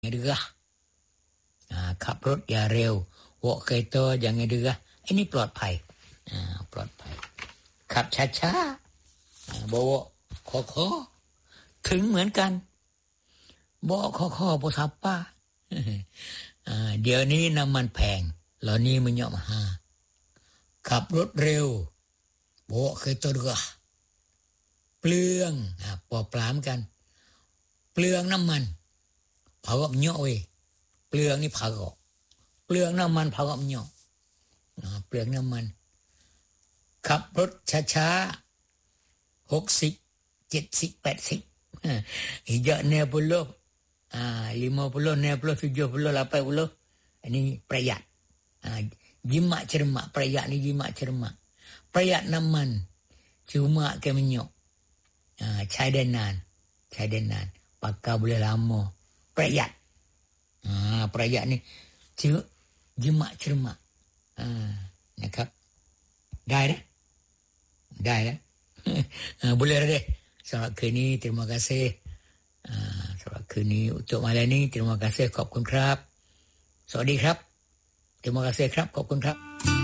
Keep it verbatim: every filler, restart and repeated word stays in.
derah. Ha, ขับรถอย่าเร็ววอ kereta jangan derah. Ini ปลอดภัย ha, ปลอดภัยขับช้าๆ ha, bawa คอๆ ถึงเหมือนกัน bawa คอๆ บ่ทับป้า ha, เดี๋ยวนี้น้ำมันแพงเหล่านี้มันเยอะมาหาขับรถเร็ว bawa kereta derah เปลืองอ่าปอปลามกันเปลืองน้ำมันเผากับเหยาะเว้ยเปลืองนี่เผากับเปลืองน้ำมันเผากับเหยาะอ่าเปลืองน้ำมันขับรถช้าๆหกสิบ เจ็ดสิบ แปดสิบhijau enam puluh ah lima puluh enam puluh tujuh puluh lapan puluh ini ประหยัดอ่าjimat cermat ประหยัดนี่ jimat cermat ประหยัดน้ำมัน cuma ke minyak ah ใช้ได้นานใช้ได้นานpakai boleh lama ประหยัดอ่าประหยัดนี่ชื่อ jimat cermat อ่านะครับได้นะได้นะ boleh dah deh selamatคืนนี้ terima kasih อ่าสำหรับคืนนี้ untuk malam ini terima kasih ขอบคุณครับสวัสดีครับ terima kasih ครับขอบคุณครับ